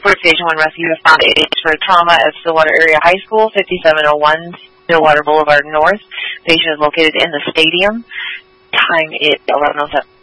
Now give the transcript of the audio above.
report Station 1 Rescue has found aides for trauma at Stillwater Area High School, 5701 Stillwater Boulevard North. Patient is located in the stadium. Time is 11:07.